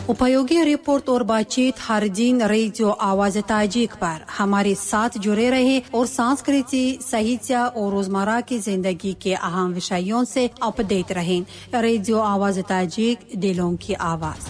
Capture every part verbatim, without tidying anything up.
उपयोगी रिपोर्ट और बातचीत हर दिन रेडियो आवाज ताजिक पर हमारे साथ जुड़े रहे और संस्कृति, साहित्य और रोजमर्रा की जिंदगी के अहम विषयों से अपडेट रहें। रेडियो आवाज ताजिक, दिलों की आवाज।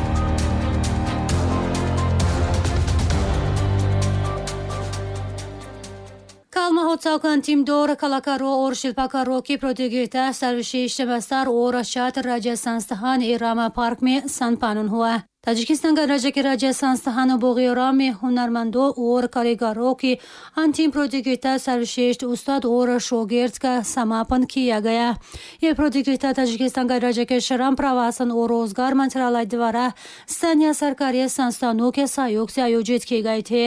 कल महोत्सव का अंतिम दौर कलाकारों और शिल्पकारों की प्रतियोगिता सर्वश्रेष्ठ बस्तर और छात्र राज्य संस्थान इरामा पार्क में संपन्न हुआ। ताजिकिस्तान गणराज्य के राज्य संस्थान बोगीरा में हुनरमंदों और कारीगरों की अंतिम प्रतियोगिता सर्वश्रेष्ठ उस्ताद और शोगिर्द का समापन किया गया। यह प्रतियोगिता ताजिकिस्तान गणराज्य के श्रम, प्रवासन और रोजगार मंत्रालय द्वारा स्थानीय सरकारी संस्थानों के सहयोग से आयोजित की गई थे।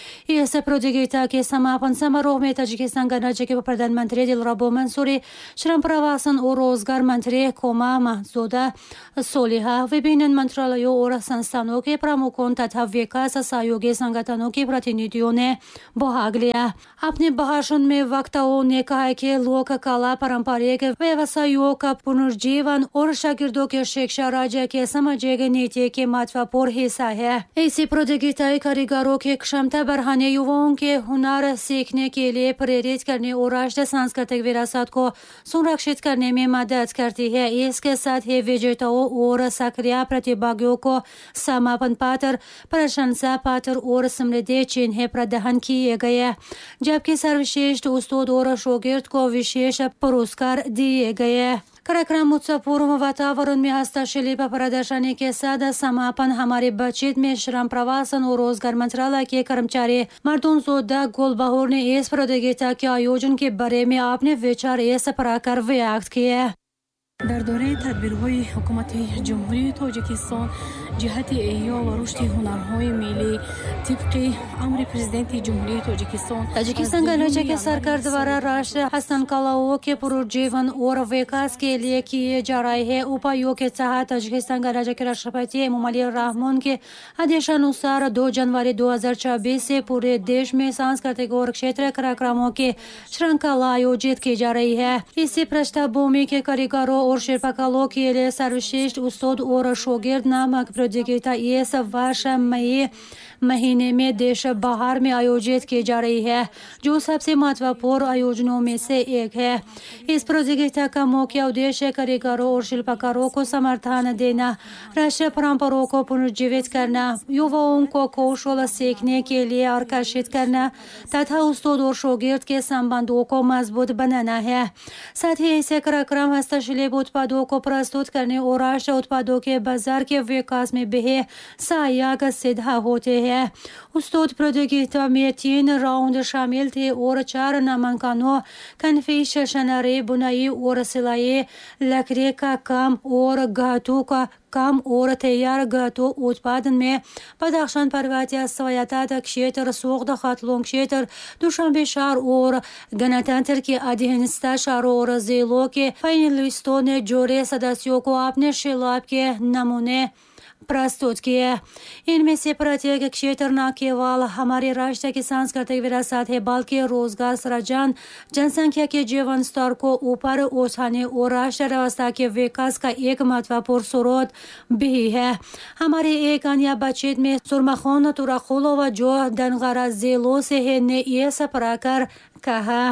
इस प्रतियोगिता के समापन समारोह में ताजिकिस्तान गणराज्य के प्रधानमंत्री दिलरबो मंसूरी, श्रम, प्रवासन और रोजगार मंत्री कोमा महजूदा सोलिहा, विभिन्न मंत्रालयों और संस्थानों के प्रमुखों तथा विकास सहयोगी संगठनों के प्रतिनिधियों ने भाग लिया। अपने भाषण में वक्ताओं ने कहा कि लोक कला पारंपरिक व्यवसायों का पुनर्जीवन और शागिर्दों की शिक्षा राज्य के सामाजिक नीति के महत्वपूर्ण हिस्सा है। ऐसी प्रतियोगिताएं कारीगरों की क्षमता बढ़ाने, युवाओं के हुनर सीखने के लिए प्रेरित करने और राष्ट्रीय सांस्कृतिक विरासत को संरक्षित करने में मदद करती है। इसके साथ ही विजेताओं और सक्रिय प्रतिभागियों को समापन पत्र, प्रशंसा पत्र और समृद्धि चिन्ह प्रदान किए गए, जबकि सर्वश्रेष्ठ उस्ताद और शोगिर्द को विशेष पुरस्कार दिए गए। कार्यक्रम उत्सव पूर्व वातावरण में हस्तशिल्प प्रदर्शनी के साथ समापन हमारी बातचीत में श्रम, प्रवासन और रोजगार मंत्रालय के कर्मचारी मर्दुनजोदा गुलबहर ने इस प्रतियोगिता के आयोजन के बारे में अपने विचार इस प्रकार व्यक्त किए। در دوره تدبیرهای حکومت جمهوری تاجیکستان جهت احیا و رشد هنرهای ملی طبق امر پرزیدنت جمهوری تاجیکستان ताजिकिस्तान गणराज्य के सरकार द्वारा राष्ट्रीय हस्तकलाओं के पुनर्जीवन और विकास के लिए किए जा रहे हैं उपायों के तहत ताजिकिस्तान गणराज्य के राष्ट्रपति इमामुल रहमान के आदेशानुसार दो जनवरी दो हजार चौबीस से पूरे देश में सांस्कृतिक और क्षेत्रीय कार्यक्रमों की श्रृंखला आयोजित की जा रही है। इसी पृष्ठभूमि के कारीगरों और शिल्पकारों के लिए सर्वश्रेष्ठ उस्ताद और शोगिर्द नामक प्रतियोगिता इस वर्ष मई महीने में देश बाहर में आयोजित की जा रही है, जो सबसे महत्वपूर्ण आयोजनों में से एक है। इस प्रतियोगिता का मुख्य उद्देश्य कारीगरों और शिल्पकारों को समर्थन देना, राष्ट्रीय परंपराओं को पुनर्जीवित करना, युवाओं को कौशल सीखने के लिए आकर्षित करना तथा उस्ताद और शोगिर्द के संबंधों को मजबूत बनाना है। साथ ही ऐसे कार्यक्रम हस्तशिल्प उत्पादों को प्रस्तुत करने और राष्ट्रीय उत्पादों के बाजार के विकास में भी सहायक सिद्ध होते हैं। उस्ताद प्रतियोगिता में तीन राउंड शामिल थे और चार नामांकनों कन्फेक्शनरी, बुनाई और सिलाई, लकड़ी का काम और धातु का काम और तैयार धातु उत्पादन में प्रदर्शन, पर्वतीय स्वायत्त क्षेत्र, सोगद खातलून क्षेत्र, दुशांबे शहर और गणतंत्र के अधीनस्थ शहरों और जिलों के फाइनलिस्टों ने जोड़े सदस्यों को अपने शिल्प के नमूने प्रस्तुत किए। इनमें से प्रत्येक क्षेत्र न केवल हमारे राष्ट्र की सांस्कृतिक विरासत है, बल्कि रोजगार सृजन, जनसंख्या के जीवन स्तर को ऊपर उठाने और राष्ट्र व्यवस्था के विकास का एक महत्वपूर्ण स्रोत भी है। हमारी एक अन्य बातचीत में सुरमखोन तुराखोलोवा, जो दनगरा जिलों से है, ने इस प्रकार कहा।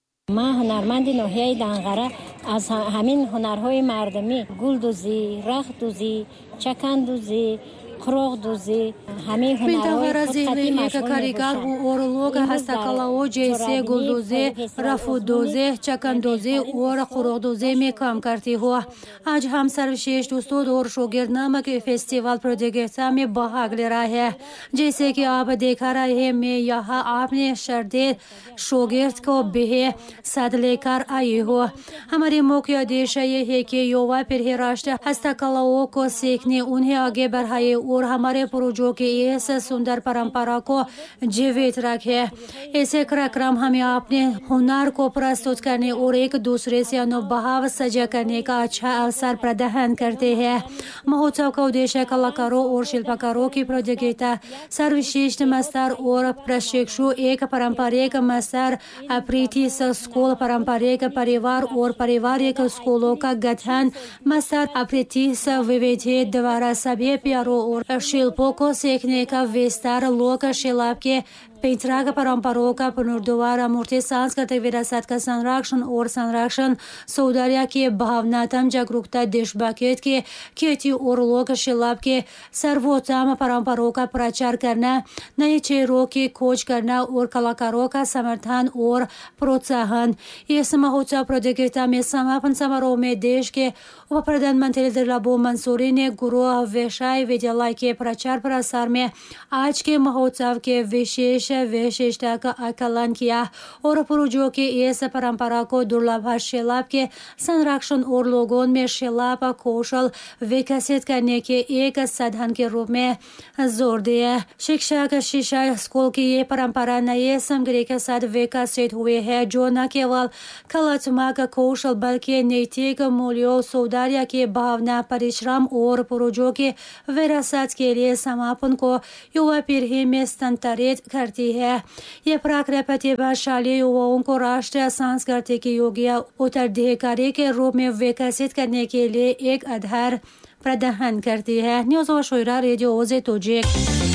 ما هنرمند ناحیه دنغره از همین هنرهای مردمی گلدوزی، رخت‌دوزی، چکندوزی، खरोगदोज़ी एक कारीगर और लोग हस्तकलाओं जैसे गुलदोज़े, रफूदोज़े, चकंदोज़े और खरोगदोज़े में काम करती हो। आज हम सर्वश्रेष्ठ उस्ताद और शोगिर्द नामक फेस्टिवल प्रतियोगिता में भाग ले रहा है। जैसे कि आप देखा रहे हैं, मैं यहाँ अपने शर्दे शोगिर्द को भी साथ लेकर आई हो। हमारी मुख्य उद्देश्य ये है कि युवा पीढ़ी राष्ट्रीय हस्तकलाओं को सीखने, उन्हें आगे बढ़ाए और हमारे पूर्वजों की इस सुंदर परंपरा को जीवित रखे। ऐसे कार्यक्रम हमें अपने हुनर को प्रस्तुत करने और एक दूसरे से अनुभव साझा करने का अच्छा अवसर प्रदान करते हैं। महोत्सव का उद्देश्य कलाकारों और शिल्पकारों की प्रतियोगिता, सर्वश्रेष्ठ मास्टर और प्रशिक्षु, एक पारंपरिक मास्टर अप्रेंटिस स्कूल, पारंपरिक परिवार और पारिवारिक स्कूलों का गठन, मास्टर अप्रेंटिस विविधि द्वारा सभी प्यारों और शिल्पों को सीखने का विस्तार, लोक शिल्प के पैतृक परंपराओं का पुनरुद्धार, मूर्ति सांस्कृतिक विरासत का संरक्षण और संरक्षण, सौंदर्य की भावनात्मक जागरूकता, देशभक्ति की खेती और लोक शिल्प के सर्वोत्तम परंपराओं का प्रचार करना, नए चेहरों की खोज करना और कलाकारों का समर्थन और प्रोत्साहन। इस महोत्सव प्रतियोगिता में समापन समारोह में देश के उप प्रधानमंत्री दिलाबू मंसूरी ने गुरु विषय विद्यालय के प्रचार प्रसार में आज के महोत्सव के विशेष विशिष्टता का आकलन किया और पूर्वजों की इस परंपरा को दुर्लभ शिल्प के संरक्षण और लोगों में शिल्प कौशल विकसित करने के एक साधन के रूप में जोर दिया। शिक्षक शिक्षा स्कूल की ये परंपरा नए सामग्री के साथ विकसित हुए है जो न केवल कलात्मक कौशल बल्कि नैतिक मूल्यों, सौंदर्य की भावना, परिश्रम और पूर्वजों की विरासत के लिए समापन को युवा पीढ़ी में स्थानांतरित करती है। यह प्रक्रिया प्रतिभाशाली युवाओं को राष्ट्रीय सांस्कृतिक योग्य उत्तराधिकारी के रूप में विकसित करने के लिए एक आधार प्रदान करती है। न्यूज़ और शुरा रेडियो ओजे तोजिक।